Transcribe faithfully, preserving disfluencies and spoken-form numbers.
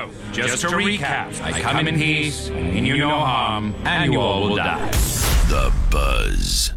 So, just to recap, I come in peace, I mean you no harm, and you all will die. The Buzz